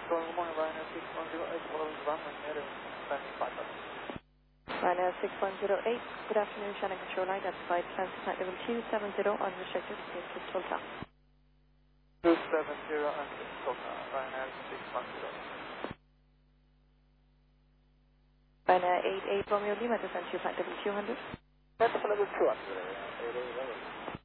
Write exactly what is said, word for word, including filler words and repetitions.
Good morning, Ryanair six one zero eight, following runway Meadow, landing five seven. Ryanair six one zero eight, good afternoon, Shannon Control, identified transit flight level two seven zero, unrestricted, please keep Tulsa. two seven zero, unrestricted, Tulsa, Ryanair six one zero. Ryanair eight eight, Romeo Lima, descent to flight level two hundred. That's level two hundred, eight eight level.